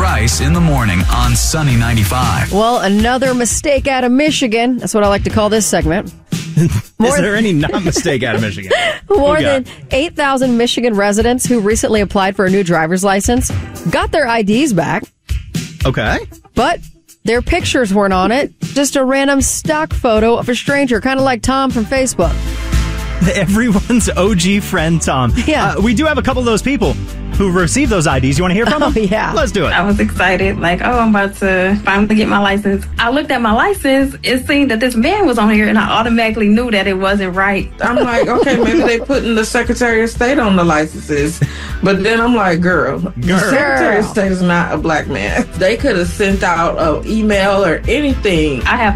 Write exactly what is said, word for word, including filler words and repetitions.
Rice in the morning on Sunny ninety-five. Well, another mistake out of Michigan. That's what I like to call this segment. More Is there any non-mistake out of Michigan? More than eight thousand Michigan residents who recently applied for a new driver's license got their I Ds back. Okay. But their pictures weren't on it. Just a random stock photo of a stranger, kind of like Tom from Facebook. Everyone's O G friend, Tom. Yeah. Uh, we do have a couple of those people who received those I Ds. You want to hear from them? Oh, yeah. Let's do it. I was excited, like, oh, I'm about to finally get my license. I looked at my license, it seemed that this man was on here, and I automatically knew that it wasn't right. I'm like, okay, maybe they putting the Secretary of State on the licenses. But then I'm like, girl, girl. the Secretary of State is not a black man. They could have sent out an email or anything. I have